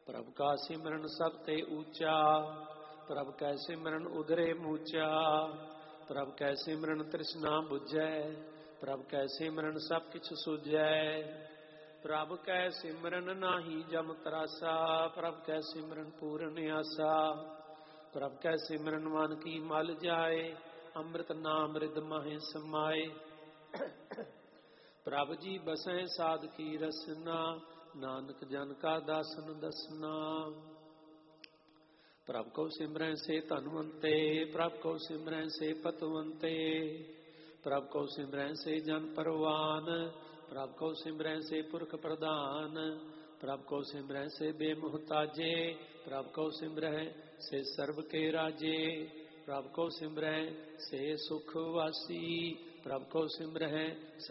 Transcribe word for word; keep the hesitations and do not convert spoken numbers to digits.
प्रभ का सिमरन सब ते ऊंचा, प्रभ कै सिमरन उधरे मूचा, प्रभ कै सिमरन तृष्णा बुझै, प्रभ कै सिमरन सब किछ सुझै। प्रभ कै सिमरन नाही जम तरासा, प्रभ कै सिमरन पूरन आसा, प्रभ कै सिमरन मन की मल जाए, अमृत नाम रिद माहे समाए। प्रभ जी बसै साध की रसना, नानक जन का दासन दसना। प्रभ को सिमरै से धनवंते, प्रभ को सिमरै से पतवंते, प्रभ को सिमरै से जन परवान, प्रभ को सिमरै से पुरख प्रधान, प्रभ को सिमरै से बेमुहताजे, प्रभ को सिमरै से सर्व के राजे, प्रभ को सिमरै से सुख वासी, प्रभ को सिमरै